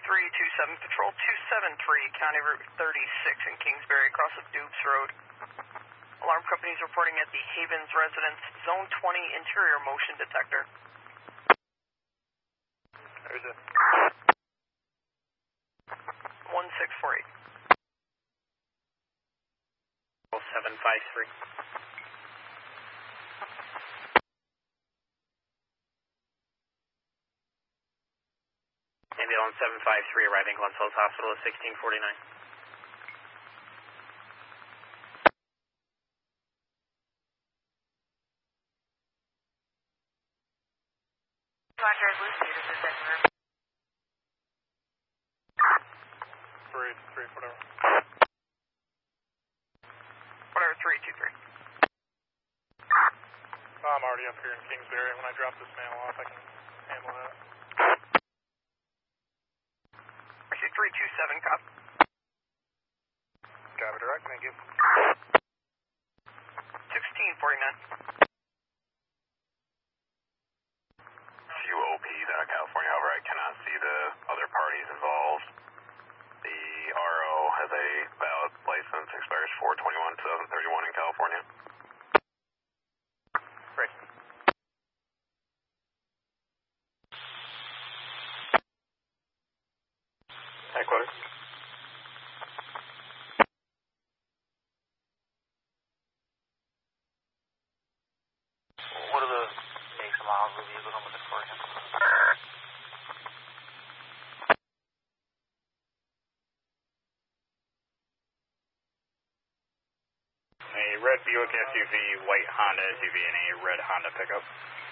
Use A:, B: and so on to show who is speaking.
A: 327, Patrol 273, County Route 36 in Kingsbury, across of Dubes Road. Alarm company is reporting at the Havens Residence, Zone 20 interior motion detector.
B: There's a
A: 1648.
B: 753. Ambulance 753 arriving Glens Falls Hospital at 1649.
C: Roger, Lucy, this is Denver.
B: 383, whatever.
A: Whatever, 323.
B: I'm already up here in Kingsbury. When I drop this mail off, I can handle that.
A: I see 327, cop.
B: Driver direct, thank you.
A: 1649.
D: QOP, California. However, I cannot see the other parties involved. The RO has a valid license, expires 4/21/2031 in California.
B: Great. Headquarters.
E: What are the makes and models of the vehicle I'm looking for again?
B: A red Buick SUV, white Honda SUV, and a red Honda pickup.